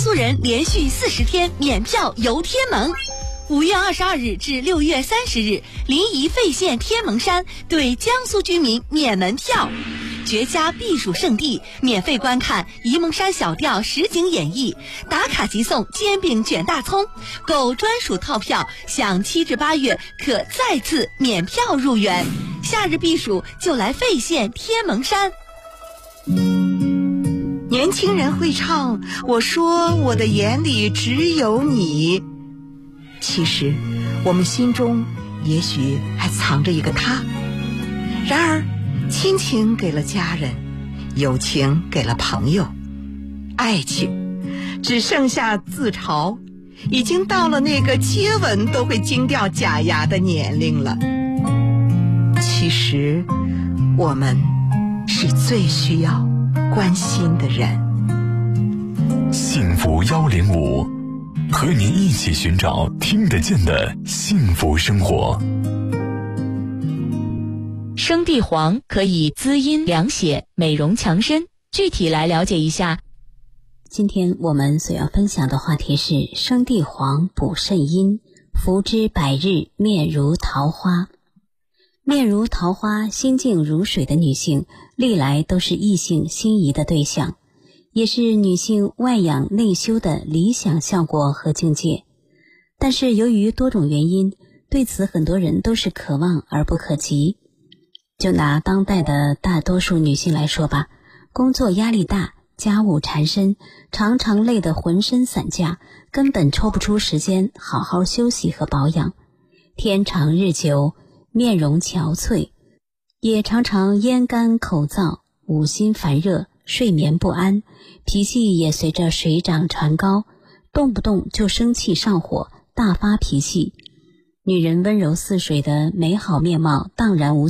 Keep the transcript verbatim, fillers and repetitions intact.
苏人连续四十天免票游天门。五月二十二日至六月三十日，临沂费县天门山对江苏居民免门票。绝佳避暑胜地，免费观看沂蒙山小调实景演绎，打卡即送煎饼卷大葱，购专属套票享七至八月可再次免票入园。夏日避暑就来费县天门山。 年轻人会唱我说我的眼里只有你，其实我们心中也许还藏着一个他。然而亲情给了家人，友情给了朋友，爱情只剩下自嘲，已经到了那个接吻都会惊掉假牙的年龄了。其实我们是最需要关心的人。 幸福一零五，和您一起寻找听得见的幸福生活。 生地黄可以滋阴凉血、美容强身，具体来了解一下。 今天我们所要分享的话题是生地黄补肾阴，服之百日面如桃花。面如桃花、心静如水的女性，历来都是异性心仪的对象，也是女性外养内修的理想效果和境界。但是由于多种原因，对此很多人都是可望而不可及。就拿当代的大多数女性来说吧，工作压力大，家务缠身，常常累得浑身散架，根本抽不出时间好好休息和保养。天长日久，面容憔悴，也常常咽干口燥，五心烦热，睡眠不安，脾气也随着水涨船高，动不动就生气上火，大发脾气。女人温柔似水的美好面貌荡然无